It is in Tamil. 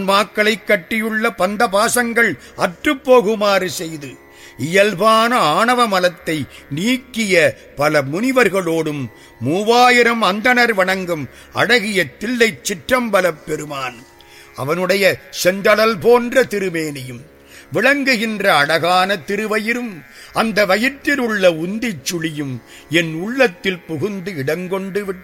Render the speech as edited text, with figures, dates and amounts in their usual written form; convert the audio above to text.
மாக்களை கட்டியுள்ள பந்த பாசங்கள் அற்றுப்போகுமாறு செய்து இயல்பான ஆணவ மலத்தை நீக்கிய பல முனிவர்களோடும் 3000 அந்தணர் வணங்கும் அழகிய தில்லைச் சிற்றம்பலப் பெருமான் அவனுடைய செந்தழல் போன்ற திருமேனியும் விளங்குகின்ற அழகான திருவயிரும் அந்த வயிற்றில் உள்ள உந்திச் சுழியும் என் உள்ளத்தில் புகுந்து இடங்கொண்டு விட்டு